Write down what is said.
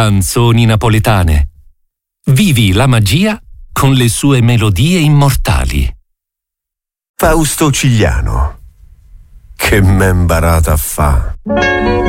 Canzoni napoletane. Vivi la magia con le sue melodie immortali. Fausto Cigliano. Che m'è imbarata a fa.